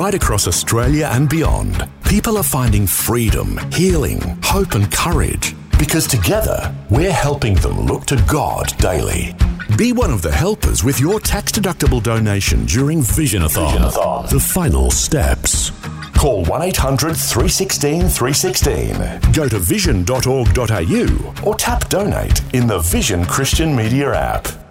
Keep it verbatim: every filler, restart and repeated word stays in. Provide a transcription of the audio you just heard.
right across Australia and beyond, people are finding freedom, healing, hope and courage. Because together, we're helping them look to God daily. Be one of the helpers with your tax-deductible donation during Visionathon. Visionathon. The final steps. Call one eight hundred three one six three one six. Go to vision dot org dot a u or tap donate in the Vision Christian Media app.